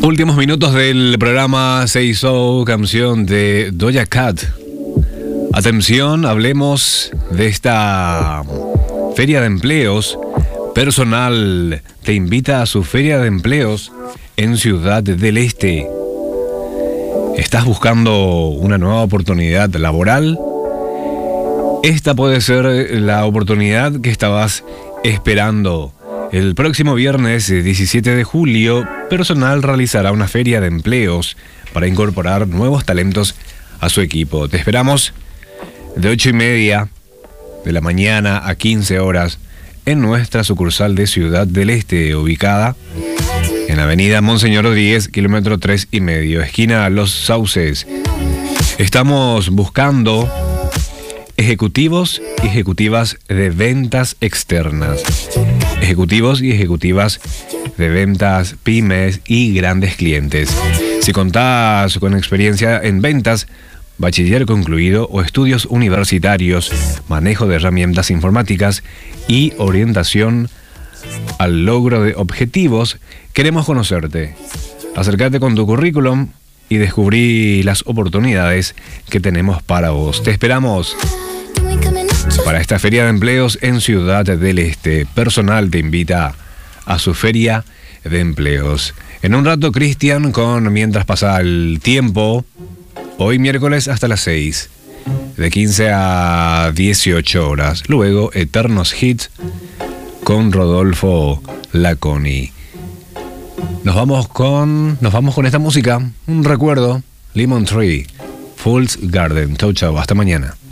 Últimos minutos del programa Se hizo canción de Doja Cat. Atención, hablemos de esta feria de empleos. Personal te invita a su feria de empleos en Ciudad del Este. ¿Estás buscando una nueva oportunidad laboral? Esta puede ser la oportunidad que estabas esperando. El próximo viernes 17 de julio, Personal realizará una feria de empleos para incorporar nuevos talentos a su equipo. Te esperamos de 8:30 de la mañana a 15 horas en nuestra sucursal de Ciudad del Este, ubicada en Avenida Monseñor Díez, kilómetro 3,5, esquina Los Sauces. Estamos buscando ejecutivos y ejecutivas de ventas externas. Ejecutivos y ejecutivas de ventas pymes y grandes clientes. Si contás con experiencia en ventas, bachiller concluido o estudios universitarios, manejo de herramientas informáticas y orientación al logro de objetivos, queremos conocerte. Acércate con tu currículum y descubrí las oportunidades que tenemos para vos. Te esperamos para esta feria de empleos en Ciudad del Este. Personal te invita a su feria de empleos. En un rato, Cristian, con Mientras pasa el tiempo, hoy miércoles hasta las 6, de 15 a 18 horas. Luego, Eternos Hits con Rodolfo Laconi. Nos vamos con esta música, un recuerdo, Lemon Tree, Fool's Garden. Chau, chau, hasta mañana.